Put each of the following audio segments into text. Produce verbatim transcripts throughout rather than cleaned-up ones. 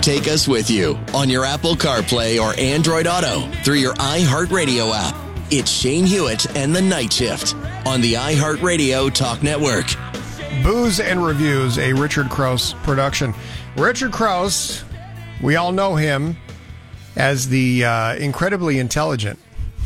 Take us with you on your Apple CarPlay or Android Auto through your iHeartRadio app. It's Shane Hewitt and the Night Shift on the iHeartRadio Talk Network. Booze and Reviews, a Richard Krause production. Richard Krause, we all know him as the uh, incredibly intelligent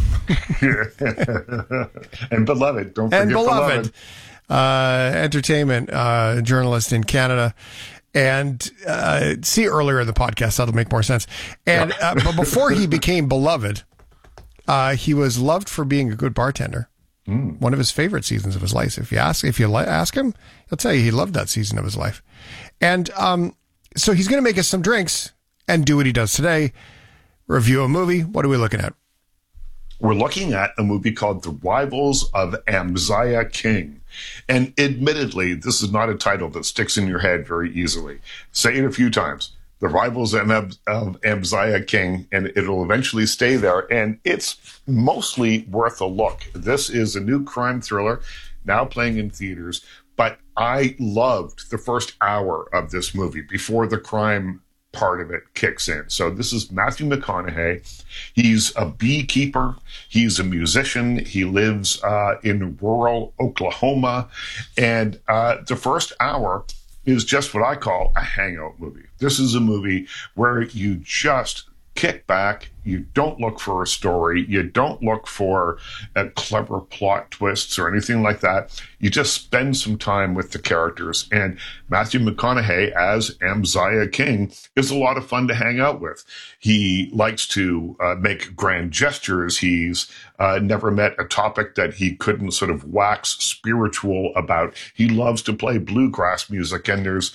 and beloved. Don't forget and beloved, beloved. Uh, entertainment uh, journalist in Canada. And uh, see earlier in the podcast, that'll make more sense. And uh, but before he became beloved, uh, he was loved for being a good bartender. Mm. One of his favorite seasons of his life. If you ask, if you li- ask him, he'll tell you he loved that season of his life. And um, so he's going to make us some drinks and do what he does today. Review a movie. What are we looking at? We're looking at a movie called The Rivals of Amaziah King. And admittedly, this is not a title that sticks in your head very easily. Say it a few times. The Rivals of Amaziah King, and it'll eventually stay there. And it's mostly worth a look. This is a new crime thriller, now playing in theaters. But I loved the first hour of this movie before the crime part of it kicks in. So this is Matthew McConaughey. He's a beekeeper. He's a musician. He lives uh, in rural Oklahoma. And uh, the first hour is just what I call a hangout movie. This is a movie where you just kick back. You don't look for a story. You don't look for a clever plot twists or anything like that. You just spend some time with the characters. And Matthew McConaughey as Amaziah King is a lot of fun to hang out with. He likes to uh, make grand gestures. He's uh, never met a topic that he couldn't sort of wax spiritual about. He loves to play bluegrass music, and there's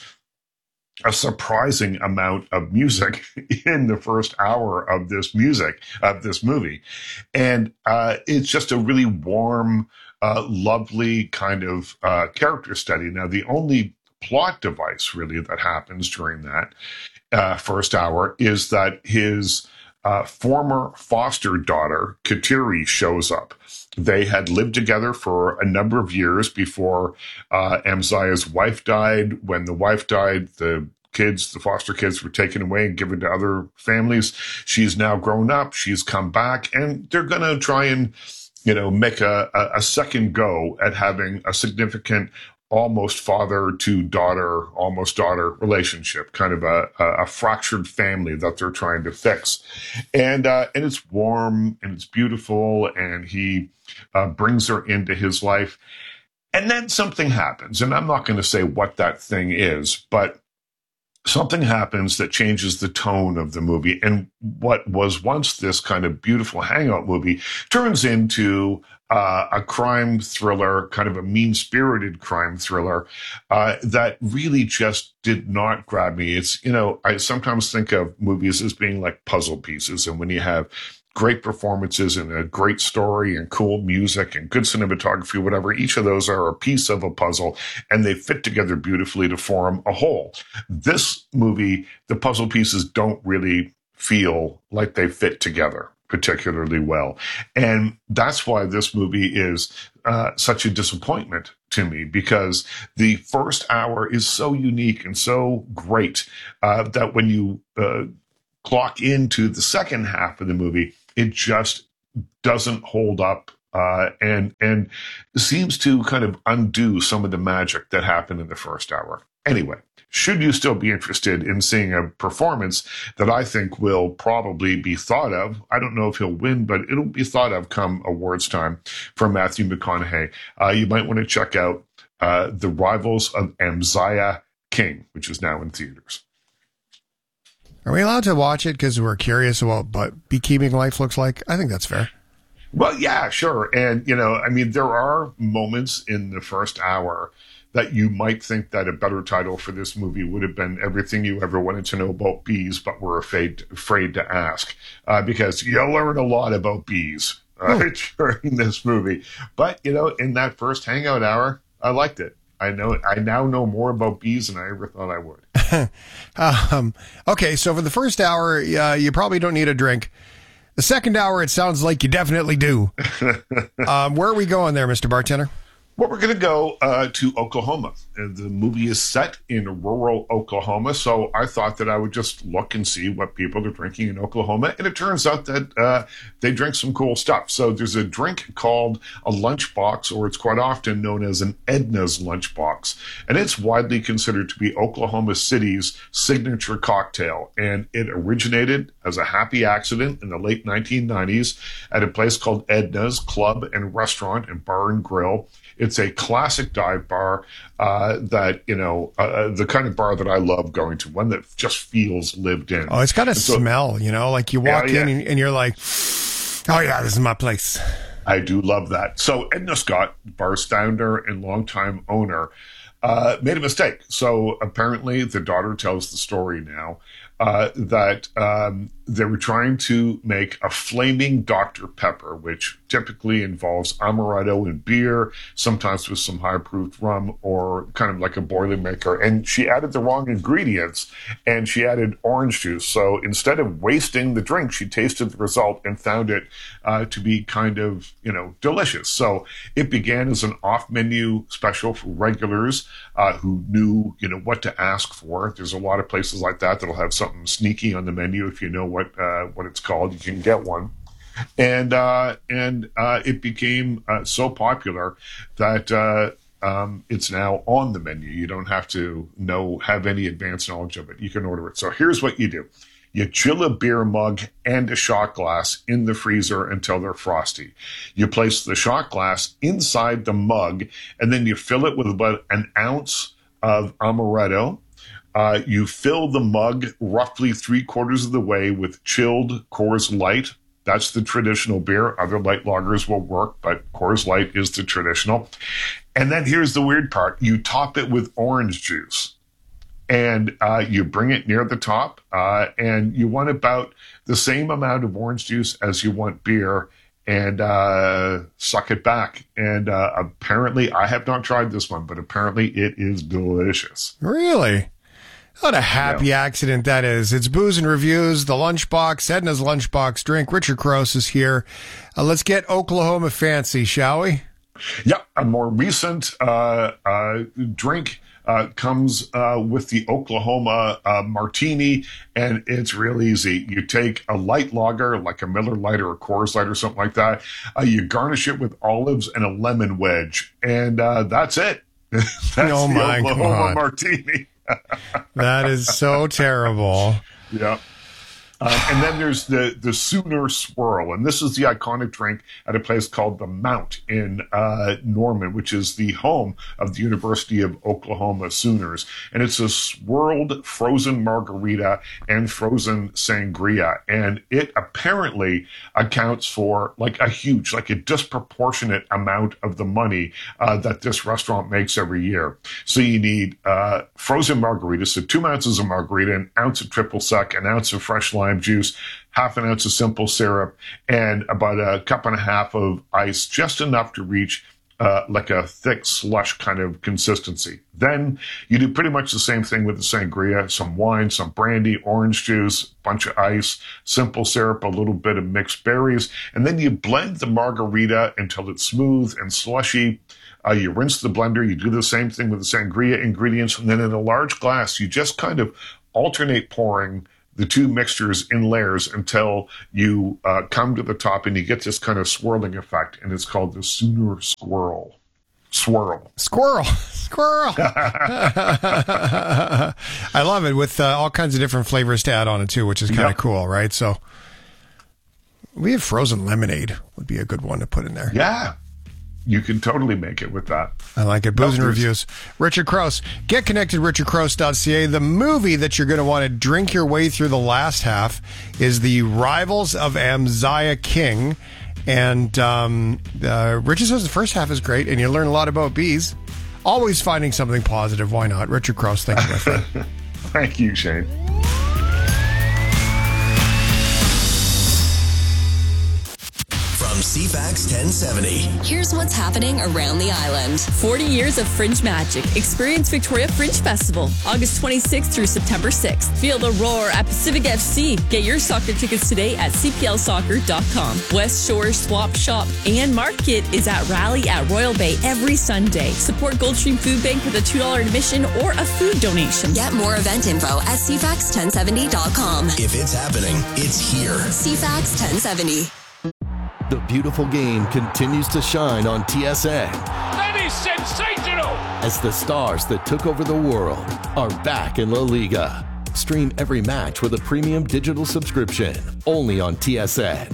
a surprising amount of music in the first hour of this music, of this movie. And uh, it's just a really warm, uh, lovely kind of uh, character study. Now, the only plot device really that happens during that uh, first hour is that his uh, former foster daughter, Kateri, shows up. They had lived together for a number of years before uh, Amaziah's wife died. When the wife died, the kids, the foster kids, were taken away and given to other families. She's now grown up. She's come back, and they're going to try and, you know, make a, a, a second go at having a significant almost father to daughter, almost daughter relationship, kind of a, a, a fractured family that they're trying to fix. And, uh, and it's warm and it's beautiful, and he uh, brings her into his life. And then something happens, and I'm not going to say what that thing is, but something happens that changes the tone of the movie. And what was once this kind of beautiful hangout movie turns into uh, a crime thriller, kind of a mean-spirited crime thriller uh, that really just did not grab me. It's, you know, I sometimes think of movies as being like puzzle pieces. And when you have great performances and a great story and cool music and good cinematography, whatever, each of those are a piece of a puzzle, and they fit together beautifully to form a whole. This movie, the puzzle pieces don't really feel like they fit together particularly well. And that's why this movie is uh, such a disappointment to me, because the first hour is so unique and so great uh, that when you uh, clock into the second half of the movie, it just doesn't hold up uh, and and seems to kind of undo some of the magic that happened in the first hour. Anyway, should you still be interested in seeing a performance that I think will probably be thought of, I don't know if he'll win, but it'll be thought of come awards time for Matthew McConaughey, uh, you might want to check out uh, The Rivals of Amaziah King, which is now in theaters. Are we allowed to watch it because we're curious about what beekeeping life looks like? I think that's fair. Well, yeah, sure. And, you know, I mean, there are moments in the first hour that you might think that a better title for this movie would have been Everything You Ever Wanted to Know About Bees, but were afraid, afraid to ask, uh, because you'll learn a lot about bees uh, oh. during this movie. But, you know, in that first hangout hour, I liked it. I know. I now know more about bees than I ever thought I would. um, okay, so for the first hour, uh, you probably don't need a drink. The second hour, it sounds like you definitely do. um, where are we going there, Mister Bartender? Well, we're going to go uh, to Oklahoma. And the movie is set in rural Oklahoma, so I thought that I would just look and see what people are drinking in Oklahoma. And it turns out that uh, they drink some cool stuff. So there's a drink called a lunchbox, or it's quite often known as an Edna's lunchbox. And it's widely considered to be Oklahoma City's signature cocktail. And it originated as a happy accident in the late nineteen nineties at a place called Edna's Club and Restaurant and Bar and Grill. It's a classic dive bar uh, that, you know, uh, the kind of bar that I love going to, one that just feels lived in. Oh, it's got a so, smell, you know, like you walk yeah, yeah. in and, and you're like, oh, yeah, this is my place. I do love that. So Edna Scott, bar's founder and longtime owner, uh, made a mistake. So apparently the daughter tells the story now uh, that um, they were trying to make a flaming Doctor Pepper, which typically involves amaretto and beer, sometimes with some high-proof rum or kind of like a Boilermaker. And she added the wrong ingredients, and she added orange juice. So instead of wasting the drink, she tasted the result and found it uh, to be kind of, you know, delicious. So it began as an off-menu special for regulars uh, who knew, you know, what to ask for. There's a lot of places like that that'll have something sneaky on the menu. If you know what uh, what it's called, you can get one. And uh, and uh, it became uh, so popular that uh, um, it's now on the menu. You don't have to know have any advanced knowledge of it. You can order it. So here's what you do. You chill a beer mug and a shot glass in the freezer until they're frosty. You place the shot glass inside the mug, and then you fill it with about an ounce of amaretto. Uh, you fill the mug roughly three quarters of the way with chilled Coors Light. That's the traditional beer. Other light lagers will work, but Coors Light is the traditional. And then here's the weird part. You top it with orange juice. And uh, you bring it near the top, uh, and you want about the same amount of orange juice as you want beer, and uh, suck it back. And uh, apparently, I have not tried this one, but apparently it is delicious. Really? What a happy yeah. accident that is. It's Booze and Reviews, the Lunchbox, Edna's Lunchbox drink. Richard Crouse is here. Uh, let's get Oklahoma fancy, shall we? Yeah, a more recent uh, uh, drink uh, comes uh, with the Oklahoma uh, Martini, and it's real easy. You take a light lager, like a Miller Lite or a Coors Light or something like that. Uh, you garnish it with olives and a lemon wedge, and uh, that's it. That's oh my the Oklahoma God. Martini. That is so terrible. Yeah. Uh, and then there's the, the Sooner Swirl. And this is the iconic drink at a place called the Mount in uh, Norman, which is the home of the University of Oklahoma Sooners. And it's a swirled frozen margarita and frozen sangria. And it apparently accounts for like a huge, like a disproportionate amount of the money uh, that this restaurant makes every year. So you need uh, frozen margaritas, so two ounces of margarita, an ounce of triple sec, an ounce of fresh lime juice, half an ounce of simple syrup, and about a cup and a half of ice, just enough to reach uh, like a thick slush kind of consistency. Then you do pretty much the same thing with the sangria, some wine, some brandy, orange juice, bunch of ice, simple syrup, a little bit of mixed berries, and then you blend the margarita until it's smooth and slushy. Uh, you rinse the blender, you do the same thing with the sangria ingredients, and then in a large glass, you just kind of alternate pouring the two mixtures in layers until you uh, come to the top and you get this kind of swirling effect, and it's called the Sooner Swirl. Swirl. Squirrel. Squirrel. I love it with uh, all kinds of different flavors to add on it too, which is kind of yep. cool, right? So we have frozen lemonade would be a good one to put in there. Yeah. You can totally make it with that. I like it. Booze and Reviews. Richard Crouse. Get connected, richard crouse dot c a. The movie that you're going to want to drink your way through the last half is The Rivals of Amaziah King. And um, uh, Richard says the first half is great, and you learn a lot about bees. Always finding something positive. Why not? Richard Crouse, thank you, my friend. Thank you, Shane. from C FAX ten seventy. Here's what's happening around the island. forty years of Fringe magic. Experience Victoria Fringe Festival, August twenty-sixth through September sixth. Feel the roar at Pacific F C. Get your soccer tickets today at c p l soccer dot com. West Shore Swap Shop and Market is at Rally at Royal Bay every Sunday. Support Goldstream Food Bank with a two dollars admission or a food donation. Get more event info at c fax ten seventy dot com. If it's happening, it's here. C FAX ten seventy. The beautiful game continues to shine on T S N. That is sensational! As the stars that took over the world are back in La Liga. Stream every match with a premium digital subscription, only on T S N.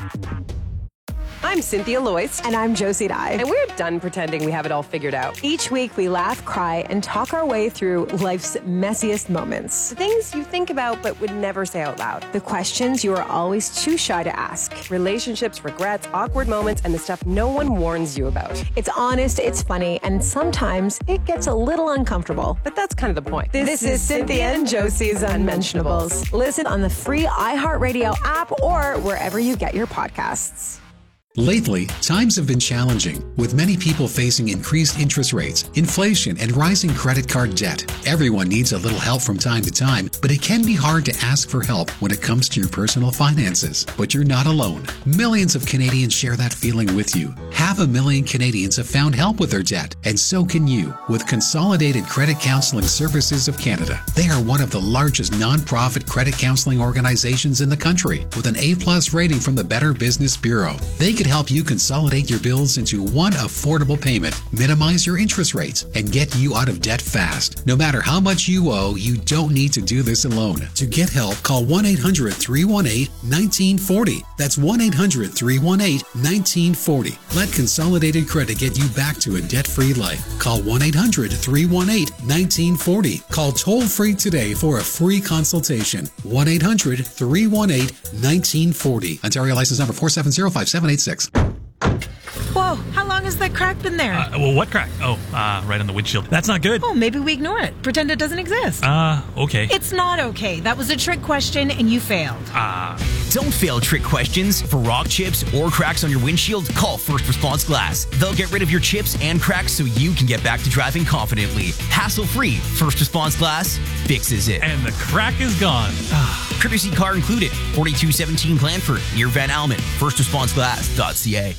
I'm Cynthia Loyce. And I'm Josie Dye. And we're done pretending we have it all figured out. Each week we laugh, cry, and talk our way through life's messiest moments. The things you think about but would never say out loud. The questions you are always too shy to ask. Relationships, regrets, awkward moments, and the stuff no one warns you about. It's honest, it's funny, and sometimes it gets a little uncomfortable. But that's kind of the point. This, this is, is Cynthia and Josie's Unmentionables. Listen on the free iHeartRadio app or wherever you get your podcasts. Lately, times have been challenging, with many people facing increased interest rates, inflation, and rising credit card debt. Everyone needs a little help from time to time, but it can be hard to ask for help when it comes to your personal finances. But you're not alone. Millions of Canadians share that feeling with you. Half a million Canadians have found help with their debt, and so can you with Consolidated Credit Counseling Services of Canada. They are one of the largest non-profit credit counseling organizations in the country, with an A plus rating from the Better Business Bureau. They could help you consolidate your bills into one affordable payment, minimize your interest rates, and get you out of debt fast. No matter how much you owe, you don't need to do this alone. To get help, call one eight hundred three one eight one nine four zero. That's one eight hundred three one eight one nine four zero. Let Consolidated Credit get you back to a debt-free life. Call one eight hundred three one eight one nine four zero. Call toll-free today for a free consultation. one eight hundred three one eight one nine four zero. Ontario license number four seven zero five seven eight six. Whoa, how long has that crack been there? Uh, well, what crack? Oh, uh, right on the windshield. That's not good. Oh, maybe we ignore it. Pretend it doesn't exist. Uh, okay. It's not okay. That was a trick question and you failed. Ah. Uh. Don't fail trick questions. For rock chips or cracks on your windshield, call First Response Glass. They'll get rid of your chips and cracks so you can get back to driving confidently. Hassle-free. First Response Glass fixes it. And the crack is gone. Courtesy car included. forty-two seventeen Blandford, near Van Almen. first response glass dot c a.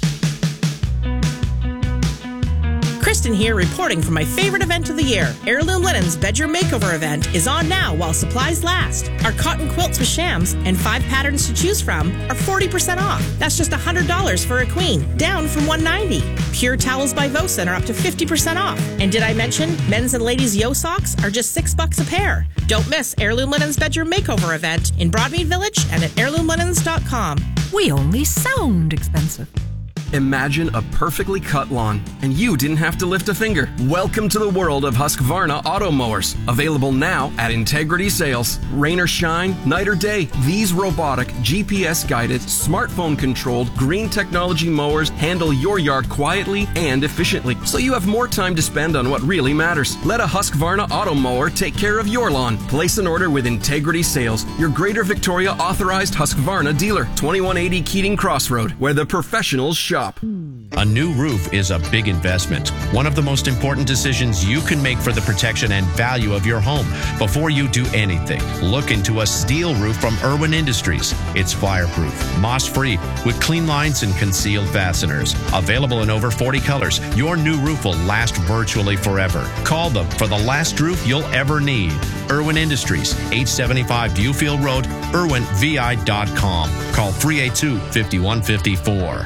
Kristen here, reporting for my favorite event of the year. Heirloom Linens Bedroom Makeover event is on now while supplies last. Our cotton quilts with shams and five patterns to choose from are forty percent off. That's just one hundred dollars for a queen, down from one hundred ninety dollars. Pure towels by Vosen are up to fifty percent off. And did I mention men's and ladies' yo socks are just six bucks a pair? Don't miss Heirloom Linens Bedroom Makeover event in Broadmead Village and at heirloom linens dot com. We only sound expensive. Imagine a perfectly cut lawn, and you didn't have to lift a finger. Welcome to the world of Husqvarna auto mowers. Available now at Integrity Sales. Rain or shine, night or day, these robotic, G P S-guided, smartphone-controlled, green technology mowers handle your yard quietly and efficiently, so you have more time to spend on what really matters. Let a Husqvarna auto mower take care of your lawn. Place an order with Integrity Sales, your Greater Victoria authorized Husqvarna dealer. twenty-one eighty Keating Crossroad, where the professionals shop. A new roof is a big investment. One of the most important decisions you can make for the protection and value of your home. Before you do anything, look into a steel roof from Irwin Industries. It's fireproof, moss-free, with clean lines and concealed fasteners. Available in over forty colors, your new roof will last virtually forever. Call them for the last roof you'll ever need. Irwin Industries, eight seventy-five Viewfield Road, irwin v i dot com. Call three eight two, five one five four.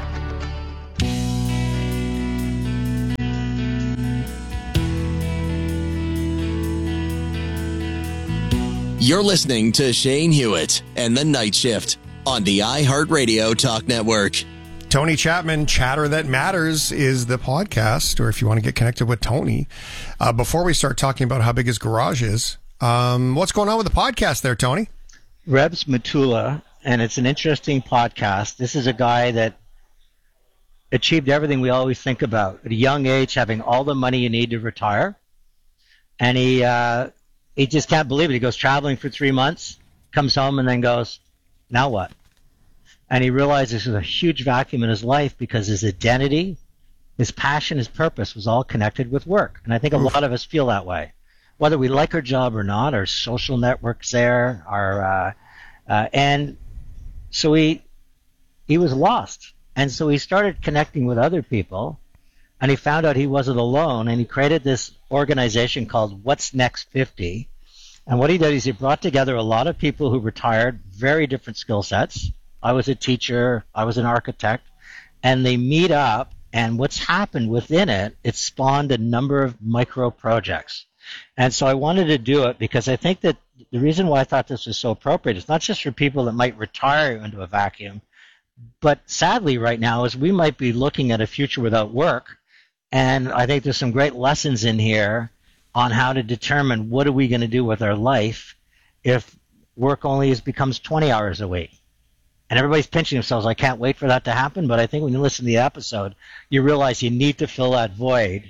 You're listening to Shane Hewitt and the Night Shift on the iHeartRadio Talk Network. Tony Chapman, Chatter That Matters is the podcast, or if you want to get connected with Tony. Uh, before we start talking about how big his garage is, um, what's going on with the podcast there, Tony? Rebs Matula, and it's an interesting podcast. This is a guy that achieved everything we always think about. At a young age, having all the money you need to retire. And he... Uh, He just can't believe it. He goes traveling for three months, comes home, and then goes, now what? And he realized this was a huge vacuum in his life because his identity, his passion, his purpose was all connected with work. And I think a Oof. lot of us feel that way. Whether we like our job or not, our social networks there, our, uh, uh, and so he, he was lost. And so he started connecting with other people, and he found out he wasn't alone, and he created this organization called What's Next fifty. And what he did is he brought together a lot of people who retired, very different skill sets. I was a teacher, I was an architect, and they meet up, and what's happened within it, it spawned a number of micro projects. And so I wanted to do it because I think that the reason why I thought this was so appropriate is not just for people that might retire into a vacuum, but sadly right now is we might be looking at a future without work, and I think there's some great lessons in here on how to determine what are we going to do with our life if work only is, becomes twenty hours a week. And everybody's pinching themselves. I can't wait for that to happen, but I think when you listen to the episode, you realize you need to fill that void,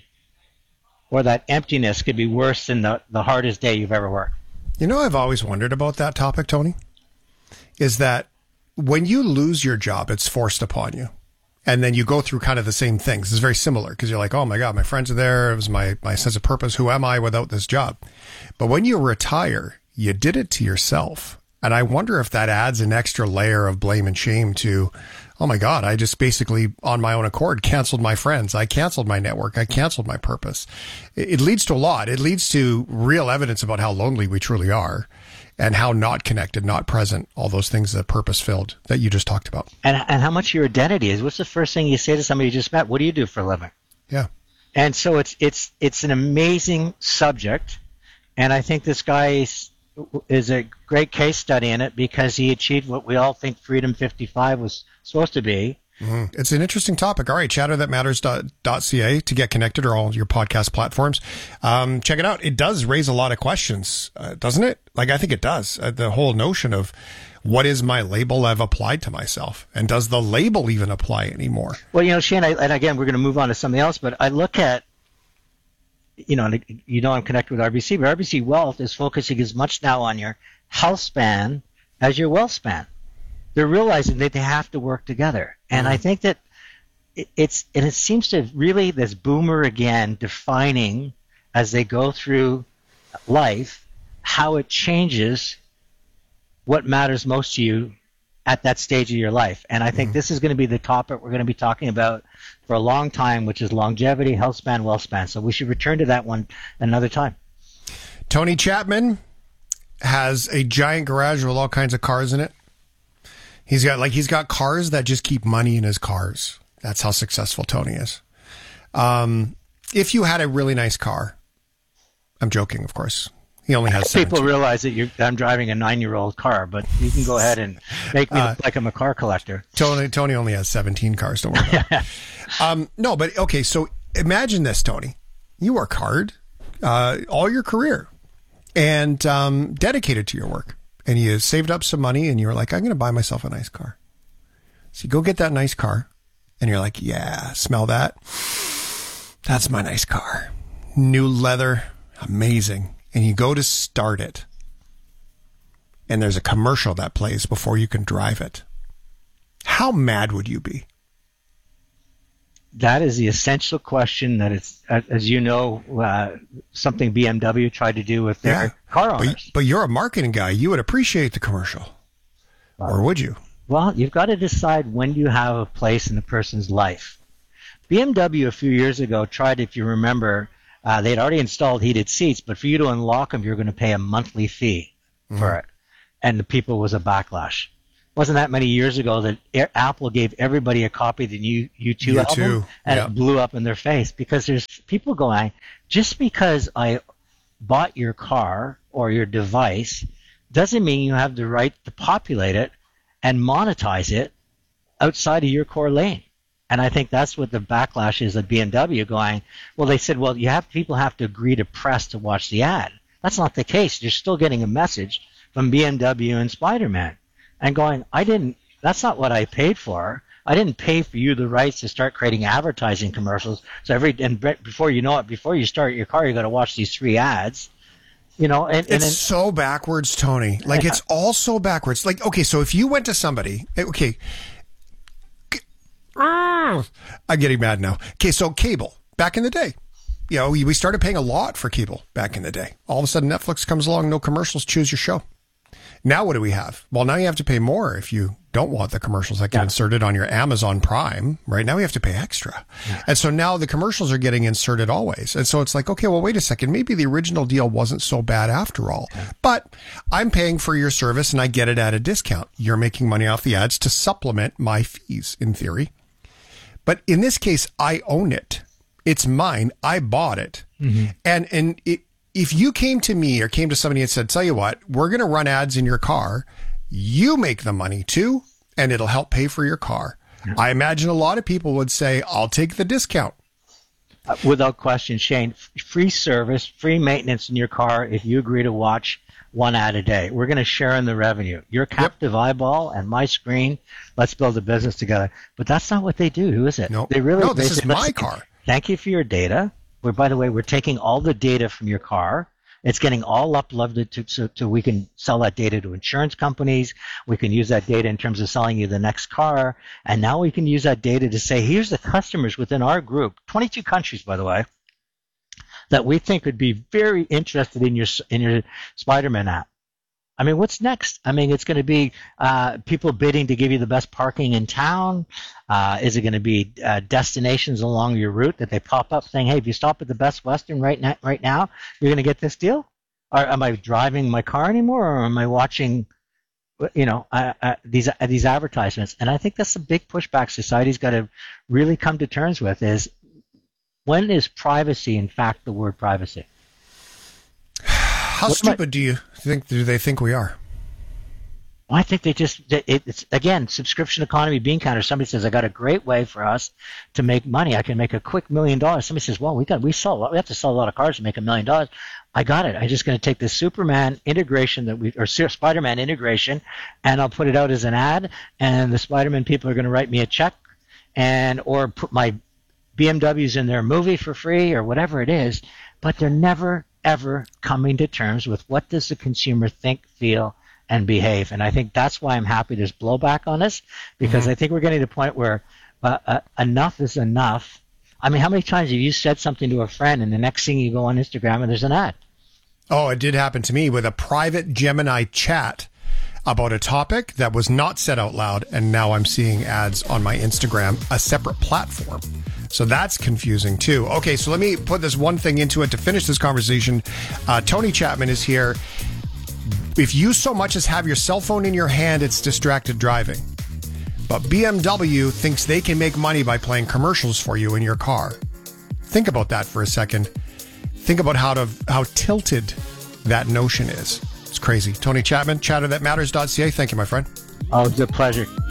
or that emptiness could be worse than the, the hardest day you've ever worked. You know, I've always wondered about that topic, Tony, is that when you lose your job, it's forced upon you. And then you go through kind of the same things. It's very similar because you're like, oh my God, my friends are there. It was my, my sense of purpose. Who am I without this job? But when you retire, you did it to yourself. And I wonder if that adds an extra layer of blame and shame to, oh my God, I just basically on my own accord canceled my friends. I canceled my network. I canceled my purpose. It, it leads to a lot. It leads to real evidence about how lonely we truly are and how not connected, not present, all those things that purpose filled that you just talked about. And, and how much your identity is. What's the first thing you say to somebody you just met? What do you do for a living? Yeah. And so it's, it's, it's an amazing subject. And I think this guy is, is a great case study in it because he achieved what we all think Freedom fifty-five was supposed to be. Mm-hmm. It's an interesting topic. All right, chatter that matters dot c a to get connected, or all your podcast platforms. Um, check it out. It does raise a lot of questions, uh, doesn't it? Like, I think it does. Uh, the whole notion of what is my label I've applied to myself? And does the label even apply anymore? Well, you know, Shane, I, and again, we're going to move on to something else, but I look at, you know, you know I'm connected with R B C, but R B C Wealth is focusing as much now on your health span as your wealth span. They're realizing that they have to work together. And mm-hmm. I think that it's, and it seems to really, this boomer again, defining as they go through life, how it changes what matters most to you at that stage of your life. And I think mm-hmm. this is going to be the topic we're going to be talking about for a long time, which is longevity, health span, wealth span. So we should return to that one another time. Tony Chapman has a giant garage with all kinds of cars in it. He's got like he's got cars that just keep money in his cars. That's how successful Tony is. Um, if you had a really nice car, I'm joking, of course. He only has people seventeen. Realize that you're, I'm driving a nine-year-old car, but you can go ahead and make me uh, look like I'm a car collector. Tony Tony only has seventeen cars. Don't worry about it. Um, no, but okay. So imagine this, Tony. You work hard uh, all your career and um, dedicated to your work. And you saved up some money and you were like, I'm going to buy myself a nice car. So you go get that nice car and you're like, yeah, smell that. That's my nice car. New leather. Amazing. And you go to start it. And there's a commercial that plays before you can drive it. How mad would you be? That is the essential question that it's, as you know, uh, something B M W tried to do with their yeah, car owners. But, but you're a marketing guy. You would appreciate the commercial. Well, or would you? Well, you've got to decide when you have a place in a person's life. B M W a few years ago tried, if you remember, uh, they'd already installed heated seats, but for you to unlock them, you're going to pay a monthly fee mm-hmm. for it. And the people was a backlash. Wasn't that many years ago that Apple gave everybody a copy of the new U two U two album, and yep. it blew up in their face because there's people going, just because I bought your car or your device doesn't mean you have the right to populate it and monetize it outside of your core lane. And I think that's what the backlash is at B M W going, well, they said, well, you have people have to agree to press to watch the ad. That's not the case. You're still getting a message from B M W and Spider-Man. And going, I didn't, that's not what I paid for. I didn't pay for you the rights to start creating advertising commercials. So every, and before you know it, before you start your car, you got to watch these three ads. You know, and, and it's and, so backwards, Tony. Like, it's all so backwards. Like, okay, so if you went to somebody, okay, I'm getting mad now. Okay, so cable, back in the day, you know, we started paying a lot for cable back in the day. All of a sudden, Netflix comes along, no commercials, choose your show. Now what do we have? Well, now you have to pay more if you don't want the commercials that get yeah. inserted on your Amazon Prime. Right now we have to pay extra. Yeah. And so now the commercials are getting inserted always. And so it's like, okay, well, wait a second. Maybe the original deal wasn't so bad after all. Yeah. But I'm paying for your service and I get it at a discount. You're making money off the ads to supplement my fees, in theory. But in this case, I own it. It's mine. I bought it. Mm-hmm. And, and it, if you came to me or came to somebody and said, tell you what, we're going to run ads in your car, you make the money too, and it'll help pay for your car. Yeah. I imagine a lot of people would say, I'll take the discount. Uh, without question, Shane, f- free service, free maintenance in your car if you agree to watch one ad a day. We're going to share in the revenue. Your captive yep. eyeball and my screen, let's build a business together. But that's not what they do, who is it? Nope. They really, no, this they is my car. Thank you for your data. Where, by the way, we're taking all the data from your car. It's getting all uploaded to, so, so we can sell that data to insurance companies. We can use that data in terms of selling you the next car. And now we can use that data to say, here's the customers within our group, twenty-two countries, by the way, that we think would be very interested in your in your Spider-Man app. I mean, what's next? I mean, it's going to be uh, people bidding to give you the best parking in town. Uh, is it going to be uh, destinations along your route that they pop up saying, hey, if you stop at the Best Western right now, right now you're going to get this deal? Or am I driving my car anymore, or am I watching, you know, uh, uh, these uh, these advertisements? And I think that's a big pushback society's got to really come to terms with is, when is privacy, in fact, the word privacy? How what stupid I, do you think do they think we are? I think they just it, it's again subscription economy bean counter. Somebody says, I got a great way for us to make money. I can make a quick million dollars. Somebody says, well, we got we sell a lot, we have to sell a lot of cars to make a million dollars. I got it. I'm just going to take this Superman integration that we or Spider-Man integration, and I'll put it out as an ad, and the Spider-Man people are going to write me a check, and or put my B M Ws in their movie for free or whatever it is. But they're never ever coming to terms with what does the consumer think, feel, and behave. And I think that's why I'm happy there's blowback on this, because mm-hmm. I think we're getting to the point where uh, uh, enough is enough. I mean, how many times have you said something to a friend and the next thing you go on Instagram and there's an ad? Oh, it did happen to me with a private Gemini chat about a topic that was not said out loud, and now I'm seeing ads on my Instagram, a separate platform. So that's confusing too. Okay, so let me put this one thing into it to finish this conversation. Uh, Tony Chapman is here. If you so much as have your cell phone in your hand, it's distracted driving. But B M W thinks they can make money by playing commercials for you in your car. Think about that for a second. Think about how to how tilted that notion is. It's crazy. Tony Chapman, chatter that matters dot c a. Thank you, my friend. Oh, it's a pleasure.